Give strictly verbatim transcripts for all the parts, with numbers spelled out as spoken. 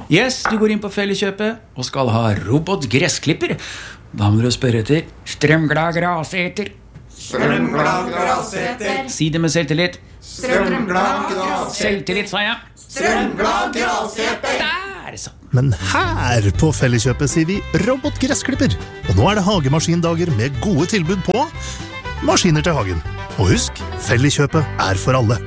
Yes, du går inn på Felleskjøpet og skal ha robotgressklipper. Da må du spørre etter strømglad graseter. Strømglad graseter. Si det med selvtillit. Strømglad graseter. Selvtillit, sa jeg. Strømglad graseter. Der, så. Men her på Felleskjøpet sier vi robotgressklipper. Og nå er det hagemaskindager med gode tilbud på maskiner til hagen. Og husk, Felleskjøpet er for alle.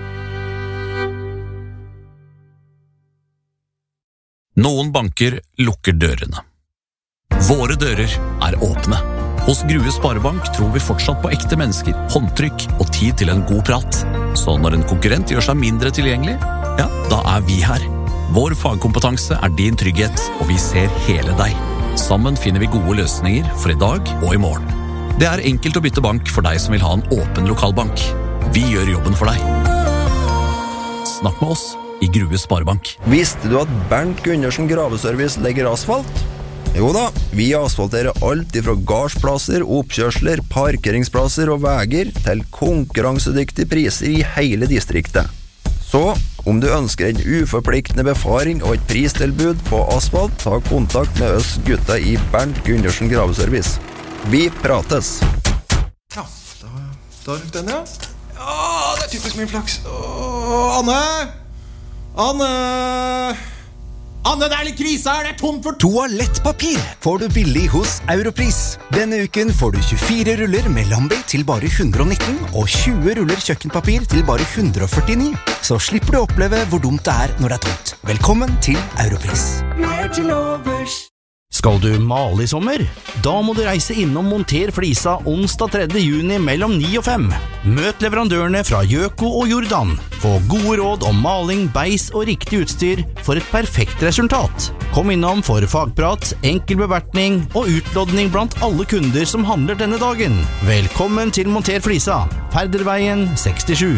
Noen banker lukker dørene. Våre dører er åpne. Hos Grue Sparebank tror vi fortsatt på ekte mennesker, håndtrykk og tid til en god prat. Så når en konkurrent gjør seg mindre tilgjengelig, ja, da er vi her. Vår fagkompetanse er din trygghet, og vi ser hele deg. Sammen finner vi gode løsninger for i dag og i morgen. Det er enkelt å bytte bank for deg som vil ha en åpen lokalbank. Vi gjør jobben for deg. Snakk med oss i Grue Sparebank. Visste du at Bernt Gundersen Graveservice legger asfalt? Jo da, vi asfalterer alt ifra gardsplasser, oppkjørsler, parkeringsplasser og veger til konkurransedyktige priser i hele distriktet. Så, om du ønsker en uforpliktende befaring og et pristilbud på asfalt, ta kontakt med oss gutta i Bernt Gundersen Graveservice. Vi prates! Ja, da, da rundt den, ja. Ja, det er typisk min flaks. Åh, Anne! Anne! Anne, det er litt krise her, det er tomt for... Toalettpapir får du billig hos Europris. Denne uken får du tjuefire ruller med Lambi til bare hundre og nitten og tjue ruller kjøkkenpapir til bare hundre og førtini. Så slipper du oppleve hvor dumt det er når det er tomt. Velkommen til Europris. Mer til overs. Skal du male i sommer? Da må du reise innom Monter Flisa onsdag tredje juni mellom ni og fem. Møt leverandørene fra Gjøko og Jordan. Få gode råd om maling, beis og riktig utstyr for et perfekt resultat. Kom innom for fagprat, enkel bevertning og utlodning blant alle kunder som handler denne dagen. Velkommen til Monter Flisa, Ferderveien sekstisju.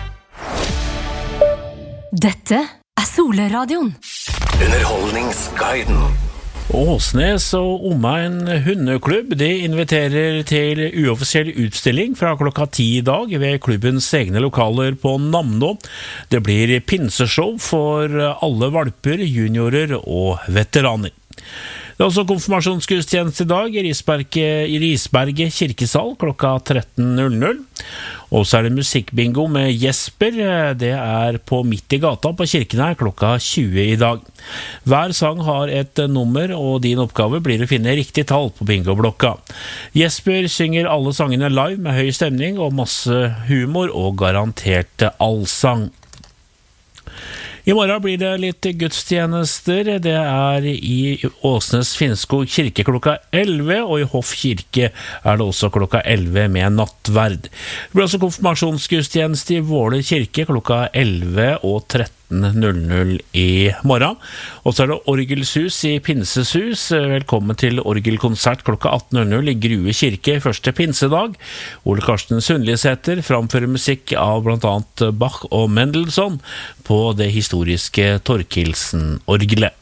Dette er Soleradioen. Underholdningsguiden. Åsnes og omegn hundeklubb de inviterer til uoffisiell utstilling fra klokka ti i dag ved klubbens egne lokaler på Namno. Det blir pinseshow for alle valper, juniorer og veteraner. Det er også konfirmasjonsgudstjeneste i dag i Risberget, i Risberget kirkesal klokka tretten null null. Og så er det musikkbingo med Jesper. Det er på midt i gata på kirken her klokka tjue i dag. Hver sang har et nummer, og din oppgave blir å finne riktig tall på bingoblokka. Jesper synger alle sangene live med høy stemning og masse humor og garantert allsang. I morgen blir det litt gudstjenester. Det er i Åsnes Finnskog kirke klokka elleve, og i Hoff kirke er det også klokka elleve med nattverd. Det blir også konfirmasjonsgudstjeneste i Våle kirke klokka elleve og tretten null null i morgen. Og så er det orgelshus i Pinseshus. Velkommen til orgelkonsert klokka atten null null i Grue kirke første pinsedag. Ole Karsten Sundlisæter framfører musikk av blant annet Bach og Mendelssohn på det historiske Torkildsen-orgelet.